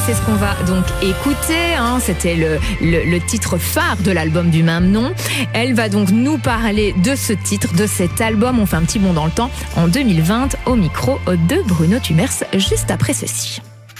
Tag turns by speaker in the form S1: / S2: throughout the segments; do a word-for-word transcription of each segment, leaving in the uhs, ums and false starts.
S1: c'est ce qu'on va donc écouter. Hein. C'était le, le, le titre phare de l'album du même nom. Elle va donc nous parler de ce titre, de cet album. On fait un petit bond dans le temps en deux mille vingt au micro de Bruno Tumers, juste après ceci.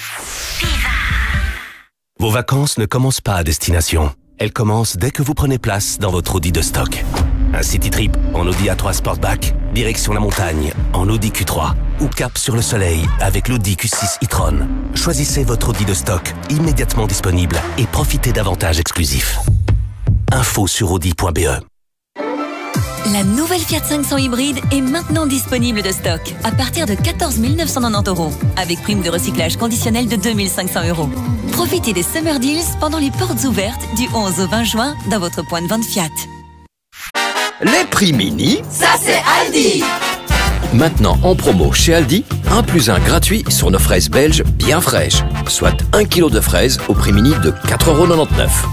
S2: Vos vacances ne commencent pas à destination. Elles commencent dès que vous prenez place dans votre Audi de stock. Un city trip en Audi A trois Sportback, direction la montagne en Audi Q trois ou cap sur le soleil avec l'Audi Q six e-tron. Choisissez votre Audi de stock immédiatement disponible et profitez d'avantages exclusifs. Info sur audi point b e.
S3: La nouvelle Fiat cinq cents hybride est maintenant disponible de stock à partir de quatorze mille neuf cent quatre-vingt-dix euros avec prime de recyclage conditionnelle de deux mille cinq cents euros. Profitez des Summer Deals pendant les portes ouvertes du onze au vingt juin dans votre point de vente Fiat.
S4: Les prix mini,
S5: ça c'est Aldi.
S4: Maintenant en promo chez Aldi, un plus un gratuit sur nos fraises belges bien fraîches, soit un kilo de fraises au prix mini de quatre euros quatre-vingt-dix-neuf.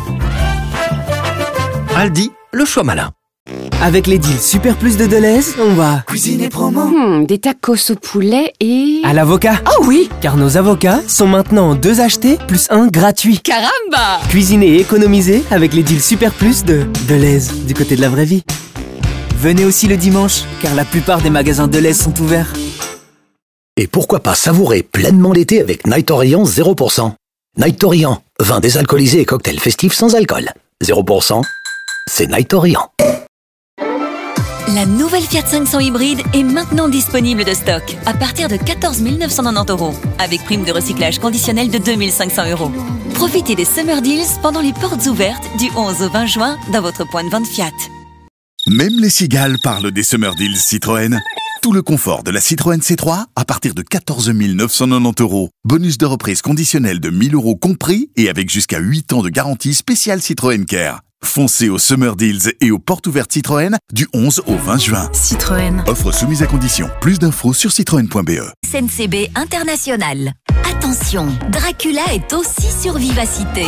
S4: Aldi, le choix malin.
S6: Avec les deals Super Plus de Deleuze, on va
S5: cuisiner promo.
S7: Hmm, des tacos au poulet et...
S6: à l'avocat.
S7: Oh oui,
S6: Car nos avocats sont maintenant deux achetés plus un gratuit.
S7: caramba.
S6: Cuisiner et économiser avec les deals Super Plus de Deleuze, du côté de la vraie vie. Venez aussi le dimanche, car la plupart des magasins Deleuze sont ouverts.
S8: Et pourquoi pas savourer pleinement l'été avec Night Orient zéro pour cent. Night Orient, vin désalcoolisé et cocktail festif sans alcool. zéro pour cent, c'est Night Orient.
S3: La nouvelle Fiat cinq cents hybride est maintenant disponible de stock à partir de quatorze mille neuf cent quatre-vingt-dix euros avec prime de recyclage conditionnelle de deux mille cinq cents euros. Profitez des Summer Deals pendant les portes ouvertes du onze au vingt juin dans votre point de vente Fiat.
S9: Même les cigales parlent des Summer Deals Citroën. Tout le confort de la Citroën C trois à partir de quatorze mille neuf cent quatre-vingt-dix euros. Bonus de reprise conditionnel de mille euros compris et avec jusqu'à huit ans de garantie spéciale Citroën Care. Foncez aux Summer Deals et aux portes ouvertes Citroën du onze au vingt juin.
S3: Citroën.
S9: Offre soumise à condition. Plus d'infos sur citroën point b e.
S3: S N C B International. Attention, Dracula est aussi sur Vivacité.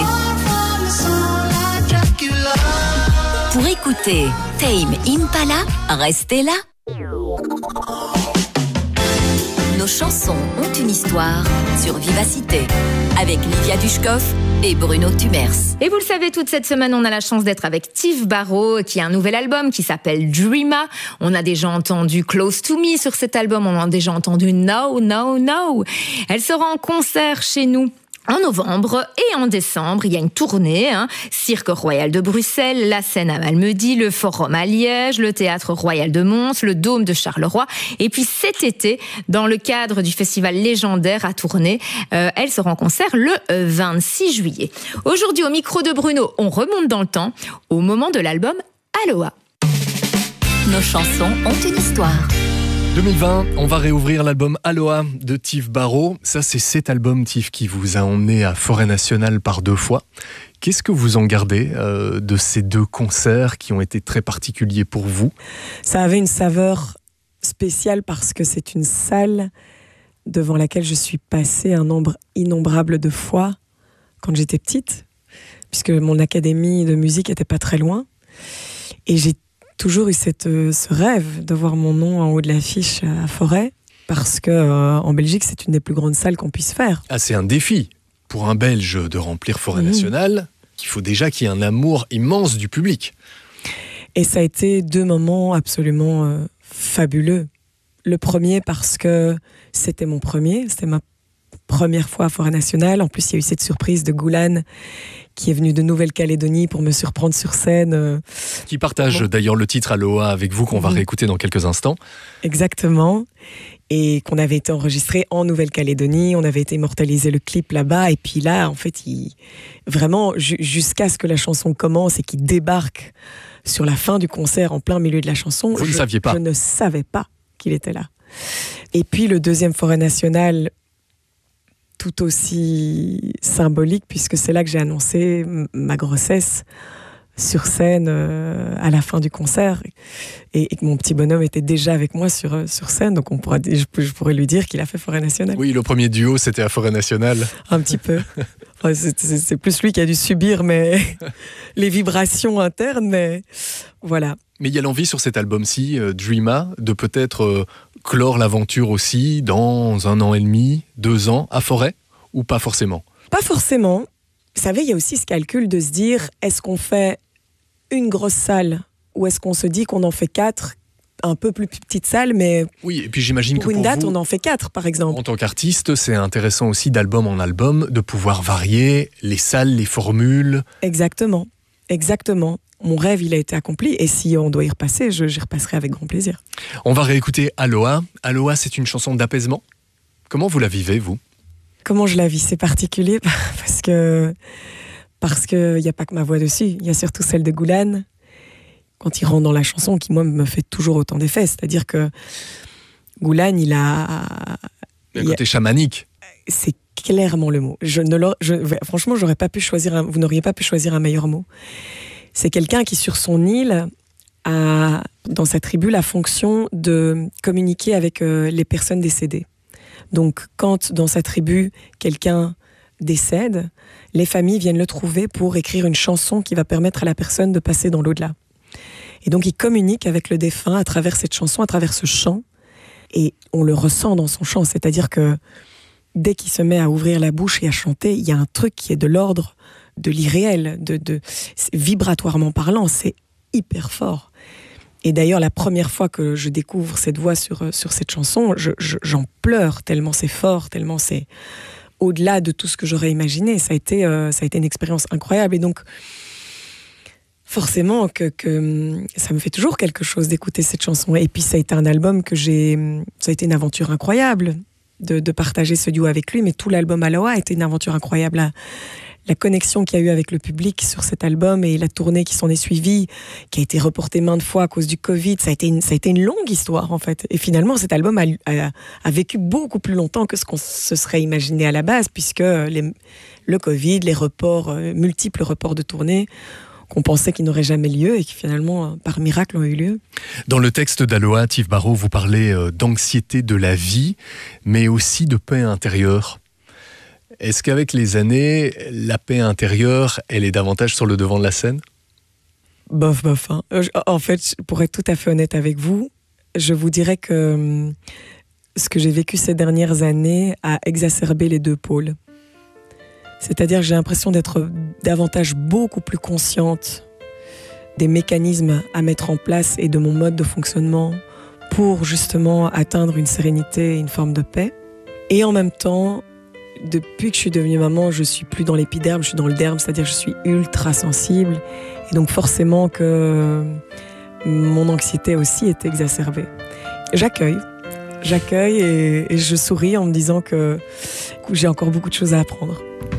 S3: Pour écouter Tame Impala, restez là. Nos chansons ont une histoire sur Vivacité avec Livia Dushkov et Bruno Tumers.
S1: Et vous le savez, toute cette semaine, on a la chance d'être avec Tiff Barrow, qui a un nouvel album qui s'appelle Dreama. On a déjà entendu Close to Me sur cet album. On a déjà entendu No, No, No. Elle sera en concert chez nous en novembre et en décembre. Il y a une tournée, hein, Cirque Royal de Bruxelles, la Scène à Malmedy, le Forum à Liège, le Théâtre Royal de Mons, le Dôme de Charleroi. Et puis cet été, dans le cadre du festival légendaire à Tournai, euh, elle sera en concert le vingt-six juillet. Aujourd'hui, au micro de Bruno, on remonte dans le temps, au moment de l'album Aloha.
S3: Nos chansons ont une histoire.
S10: deux mille vingt, on va réouvrir l'album Aloha de Tiff Barrow. Ça, c'est cet album, Tiff, qui vous a emmené à Forêt Nationale par deux fois. Qu'est-ce que vous en gardez euh, de ces deux concerts qui ont été très particuliers pour vous ?
S11: Ça avait une saveur spéciale parce que c'est une salle devant laquelle je suis passée un nombre innombrable de fois quand j'étais petite, puisque mon académie de musique n'était pas très loin. Et j'ai toujours eu cette, euh, ce rêve de voir mon nom en haut de l'affiche à Forêt, parce que euh, en Belgique, c'est une des plus grandes salles qu'on puisse faire.
S10: Ah, c'est un défi pour un Belge de remplir Forêt mmh. Nationale. Il faut déjà qu'il y ait un amour immense du public.
S11: Et ça a été deux moments absolument euh, fabuleux. Le premier parce que c'était mon premier, c'était ma première fois à Forêt Nationale. En plus, il y a eu cette surprise de Goulan qui est venu de Nouvelle-Calédonie pour me surprendre sur scène.
S10: Qui partage bon. d'ailleurs le titre Aloha avec vous, qu'on va mmh. réécouter dans quelques instants.
S11: Exactement. Et qu'on avait été enregistré en Nouvelle-Calédonie, on avait été immortalisé le clip là-bas. Et puis là, en fait, il... vraiment, ju- jusqu'à ce que la chanson commence et qu'il débarque sur la fin du concert, en plein milieu de la chanson,
S10: vous
S11: je,
S10: ne saviez pas.
S11: je ne savais pas qu'il était là. Et puis le deuxième Forêt Nationale, tout aussi symbolique, puisque c'est là que j'ai annoncé ma grossesse sur scène euh, à la fin du concert, et, et que mon petit bonhomme était déjà avec moi sur, sur scène, donc on pourra, je, je pourrais lui dire qu'il a fait Forêt Nationale.
S10: Oui, le premier duo, c'était à Forêt Nationale.
S11: Un petit peu. Enfin, c'est, c'est, c'est plus lui qui a dû subir mais, les vibrations internes, mais voilà.
S10: Mais il y a l'envie sur cet album-ci, euh, Dreama, de peut-être euh, clore l'aventure aussi dans un an et demi, deux ans, à Forêt, ou pas forcément ?
S11: Pas forcément. Vous savez, il y a aussi ce calcul de se dire, est-ce qu'on fait une grosse salle ou est-ce qu'on se dit qu'on en fait quatre, un peu plus petite salle, mais
S10: oui, et puis j'imagine
S11: pour
S10: que
S11: une
S10: pour
S11: date,
S10: vous,
S11: on en fait quatre, par exemple.
S10: En tant qu'artiste, c'est intéressant aussi d'album en album de pouvoir varier les salles, les formules.
S11: Exactement, exactement. Mon rêve, il a été accompli, et si on doit y repasser, je, j'y repasserai avec grand plaisir.
S10: On va réécouter Aloha. Aloha, c'est une chanson d'apaisement. Comment vous la vivez, vous ?
S11: Comment je la vis ? C'est particulier, parce que parce qu'il n'y a pas que ma voix dessus, il y a surtout celle de Goulan, quand il rentre dans la chanson, qui, moi, me fait toujours autant d'effets. C'est-à-dire que Goulan, il a...
S10: Le côté chamanique.
S11: C'est clairement le mot. Je ne je, franchement, j'aurais pas pu choisir un, vous n'auriez pas pu choisir un meilleur mot. C'est quelqu'un qui, sur son île, a, dans sa tribu, la fonction de communiquer avec euh, les personnes décédées. Donc, quand, dans sa tribu, quelqu'un décède, les familles viennent le trouver pour écrire une chanson qui va permettre à la personne de passer dans l'au-delà. Et donc, il communique avec le défunt à travers cette chanson, à travers ce chant. Et on le ressent dans son chant. C'est-à-dire que dès qu'il se met à ouvrir la bouche et à chanter, il y a un truc qui est de l'ordre de l'irréel, de, de, vibratoirement parlant. C'est hyper fort. Et d'ailleurs, la première fois que je découvre cette voix sur, sur cette chanson, je, je, j'en pleure tellement c'est fort, tellement c'est au-delà de tout ce que j'aurais imaginé. Ça a été, euh, ça a été une expérience incroyable. Et donc, forcément que, que ça me fait toujours quelque chose d'écouter cette chanson. Et puis ça a été un album que j'ai... Ça a été une aventure incroyable de, de partager ce duo avec lui, mais tout l'album Aloha a été une aventure incroyable. La, la connexion qu'il y a eu avec le public sur cet album et la tournée qui s'en est suivie, qui a été reportée maintes fois à cause du Covid, ça a été une, ça a été une longue histoire en fait. Et finalement, cet album a, a, a vécu beaucoup plus longtemps que ce qu'on se serait imaginé à la base, puisque les, le Covid, les reports, euh, multiples reports de tournée, qu'on pensait qu'ils n'auraient jamais lieu et qui finalement, par miracle, ont eu lieu.
S10: Dans le texte d'Aloha, Tiv Barot, vous parlez d'anxiété de la vie, mais aussi de paix intérieure. Est-ce qu'avec les années, la paix intérieure, elle est davantage sur le devant de la scène ?
S11: Bof, bof. Hein. En fait, pour être tout à fait honnête avec vous, je vous dirais que ce que j'ai vécu ces dernières années a exacerbé les deux pôles. C'est-à-dire que j'ai l'impression d'être davantage beaucoup plus consciente des mécanismes à mettre en place et de mon mode de fonctionnement pour justement atteindre une sérénité et une forme de paix. Et en même temps, depuis que je suis devenue maman, je suis plus dans l'épiderme, je suis dans le derme, c'est-à-dire que je suis ultra sensible. Et donc forcément que mon anxiété aussi est exacerbée. J'accueille. J'accueille et, et je souris en me disant que j'ai encore beaucoup de choses à apprendre.